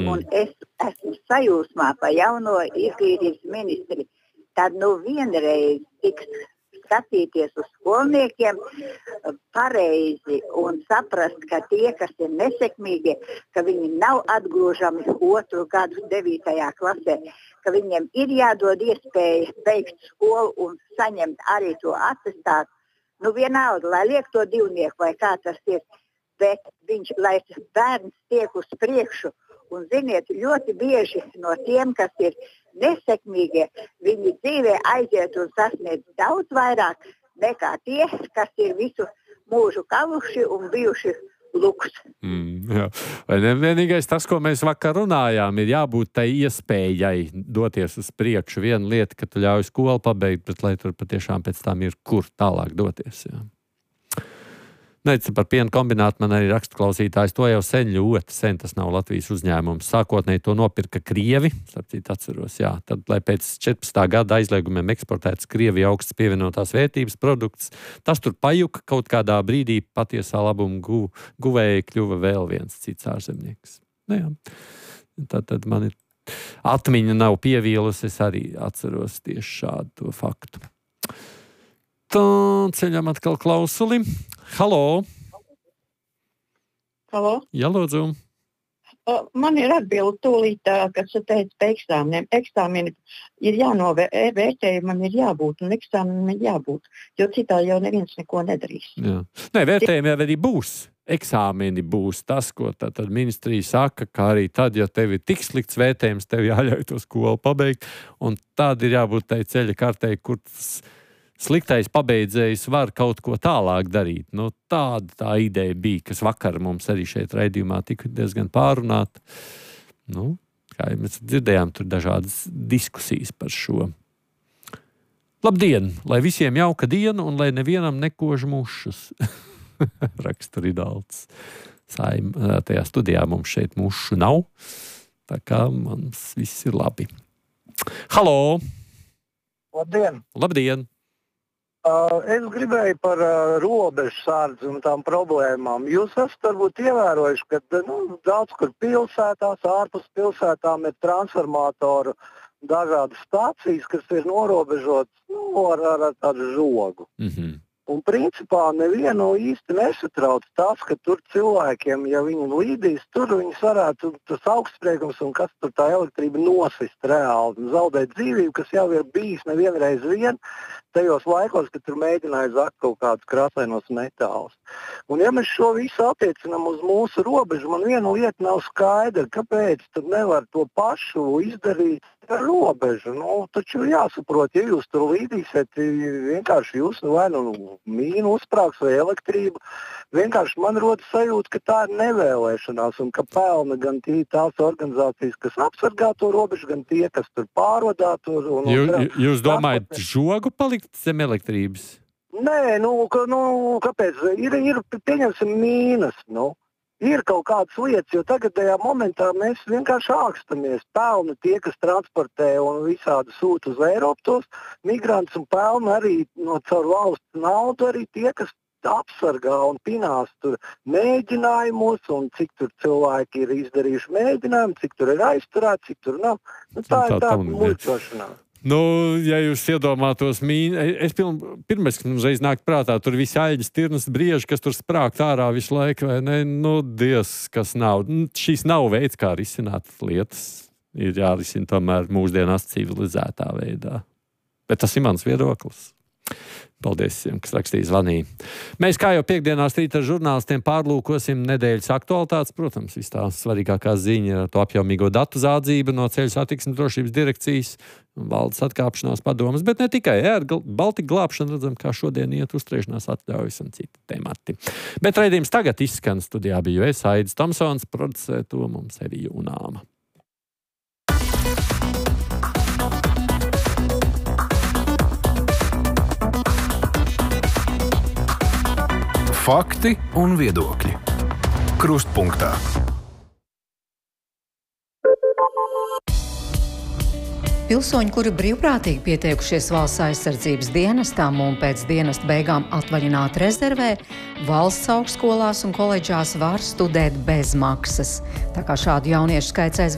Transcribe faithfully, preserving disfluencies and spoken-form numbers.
un es esmu sajūsmā pa jauno izglītības ministri, tad nu vienreiz tiks skatīties uz skolniekiem pareizi un saprast, ka tie, kas ir nesekmīgi, ka viņi nav atgrūžami otru gadu devītajā klasē, ka viņiem ir jādod iespēja beigt skolu un saņemt arī to atestātu. Nu vienalga, lai liek to divnieku vai kā tas ir, bet viņš, lai bērns tiek uz priekšu. Un, ziniet, ļoti bieži no tiem, kas ir nesekmīgie, viņi dzīvē aiziet un sasniedz daudz vairāk nekā tie, kas ir visu mūžu kavuši un bijuši luks. Mm, jā. Vai ne vienīgais tas, ko mēs vakar runājām, ir jābūt tai iespējai doties uz priekšu. Viena lieta, ka tu ļauj skolu pabeigt, bet lai tur patiešām pēc tam ir kur tālāk doties. Jā. Neica par piena kombinātu man arī raksta klausītājs. To jau sen ļoti sen, tas nav Latvijas uzņēmums. Sākotnēji to nopirka Krievi, starpcīt atceros, jā. Tad, lai pēc četrpadsmitā gada aizliegumiem eksportētas Krievija augstas pievienotās vērtības produkts, tas tur pajuka kaut kādā brīdī patiesā labuma gu, guvēja kļuva vēl viens cits ārzemnieks. Nu, jā. Tad, tad man ir atmiņa nav pievīlus, es arī atceros tieši šādu to faktu. Tā ceļam atkal klausuli. Halo! Halo? Jā, lūdzu. Uh, man ir atbildi tūlīt, uh, kas teica par eksāmeniem. Eksāmeni ir jānovērtēji, man ir jābūt, un eksāmeniem ir jābūt, jo citā jau neviens neko nedarīs. Jā. Nē, vērtējumi jau arī būs. Eksāmeni būs tas, ko tad, tad ministrija saka, ka arī tad, ja tev ir tik slikts vērtējums, tev jāļauj to skolu pabeigt, un tad ir jābūt tai ceļa kartei, kur tas sliktais pabeidzējs var kaut ko tālāk darīt. Nu, tāda tā ideja bija, kas vakar mums arī šeit raidījumā tika diezgan pārunāta. Nu, kā mēs dzirdējām, tur dažādas diskusijas par šo. Labdien! Lai visiem jauka diena un lai nevienam nekož mušus. Raksta Ridalds. Saim, tajā studijā mums šeit mušu nav. Tā kā mums viss ir labi. Halo! Labdien! Labdien! Uh, es gribēju par uh, robežu sārdzi un tām problēmām. Jūs esat varbūt ievērojuši, ka nu, daudz kur pilsētās, ārpus pilsētām ir transformatoru dažādas stācijas, kas ir norobežotas nu, ar, ar, ar tādu žogu. Mm-hmm. Un principā nevienu īsti nesatrauc tas, ka tur cilvēkiem, ja viņi līdīs, tur viņus varētu tas augstspriegums un kas tur tā elektrība nosist reāli un zaudēt dzīvību, kas jau ir bijis nevienreiz vien tajos laikos, kad tur mēģināja zakt kaut kādus krāsainos metālus. Un ja mēs šo visu attiecinām uz mūsu robežu, man viena lieta nav skaidra, kāpēc tad nevar to pašu izdarīt ar robežu. Nu, taču jāsaprot, ja jūs tur līdīsiet, vienkārši jūs vai nu mīnu uzsprāgs vai elektrību, vienkārši man rodas sajūta, ka tā ir nevēlēšanās un ka pelna gan tī, tās organizācijas, kas apsargā to robežu, gan tie, kas tur pārvadā tur. Un, Jū, un, jūs domājat žogu palikt zem elektrības? Nē, nu, ka, nu kāpēc? Ir, ir pieņemsim mīnas, nu. Ir kaut kādas lietas, jo tagadējā momentā mēs vienkārši ākstamies. Pelna tie, kas transportē un visādi sūta uz Eiropu tos migrantus, un pelna arī no caur valsts naudu arī tie, kas apsargā un pinās tur mēģinājumos, un cik tur cilvēki ir izdarījuši mēģinājumu, cik tur ir aizturēti, cik tur nav. Nu, tā, tā ir tāda muļķošanās. Nu, ja jūs iedomātos mīnu, es piln, pirmais, kas mums reiz nāk prātā, tur visi aļģis, tirnas, brieži, kas tur sprākt ārā visu laiku, vai ne? Nu, Dievs, kas nav. Šīs nav veids, kā risināt lietas. Ir jārisina tomēr mūsdienās civilizētā veidā. Bet tas ir mans viedoklis. Paldies visiem, kas rakstīja zvanīja. Mēs kā jau piekdienās rīta ar žurnālistiem pārlūkosim nedēļas aktualitātes. Protams, viss tā svarīgākā ziņa ir to apjomīgo datu zādzību no Ceļu satiksmes drošības direkcijas un valdes atkāpšanās padomas, bet ne tikai. Jā, ar Baltika glābšanu redzam, kā šodien iet uzturēšanās atļaujas un citi temati. Bet raidījums tagad izskan. Studijā biju es, Aidis Tomsons, producē to mums Evija Unāma. Fakti un viedokļi. Krustpunktā. Pilsoņi, kuri brīvprātīgi pieteikušies valsts aizsardzības dienestām un pēc dienesta beigām atvaļināt rezervē, valsts augstskolās un koledžās var studēt bez maksas. Tā kā šādu jauniešu skaits aizvien